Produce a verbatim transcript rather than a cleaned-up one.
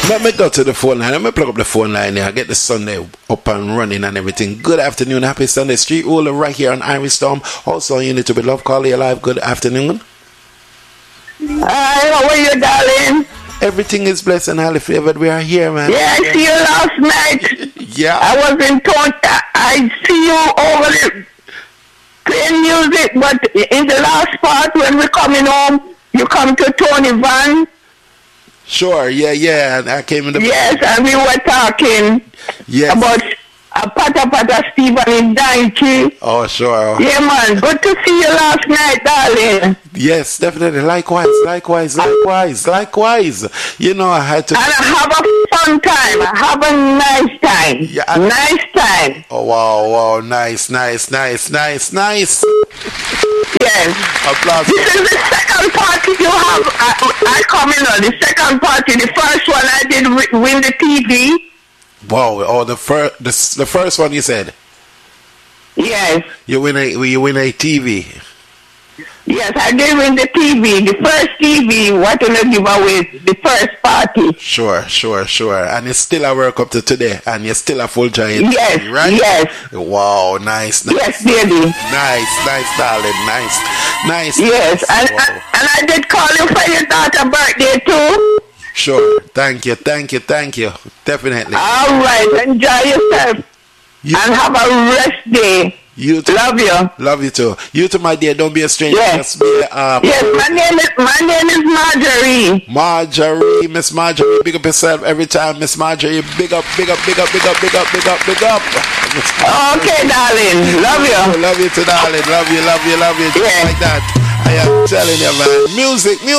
Let me go to the phone line. Let me plug up the phone line here. Get the Sunday up and running and everything. Good afternoon. Happy Sunday. Street Ruler right here on Irish Storm. Also, you need to be love. Call you live. Good afternoon. Hi, how are you, darling? Everything is blessed and highly favored. We are here, man. Yeah, I see you last night. Yeah. I was in town. I see you over the playing music, but in the last part when we're coming home, you come to Tony Van. Sure, yeah, yeah. I came in the... Yes, and we were talking yes. about a Pata Pata Stephen in Daintree. Oh, sure. Yeah, man. Good to see you last night, darling. Yes, definitely. Likewise, likewise, likewise, likewise. You know, I had to... And I have a fun time. I have a nice time. Yeah, I... Nice time. Oh, wow, wow. Nice, nice, nice, nice, nice. Yes. Applause. This is the second party you have. I, I come in on the second party. The first one I did win the T V. Wow. Oh, the first, the, the first one you said. Yes. You win a, you win a T V. Yes, I did win the T V. The first T V. What did I give away? The first party. Sure, sure, sure. And it's still a work up to today, and you're still a full giant. Yes. T V, right? Yes. Wow. Nice. nice. Yes, baby. Nice, nice, darling. Nice, nice. Yes, and, wow. and, and I did call you for your daughter's birthday too. Sure. Thank you, thank you, thank you. Definitely. All right. Enjoy yourself. You, and have a rest day. You too. Love you. Love you too. You too, my dear. Don't be a stranger. Yes. Just be, um, yes, my name is my name is Marjorie. Marjorie, Miss Marjorie. Big up yourself every time, Miss Marjorie. Big up, big up, big up, big up, big up, big up, big up. Okay, darling. Love you. Love you too, darling. Love you, love you, love you. Just yeah. like that. I am telling you, man. Music, music.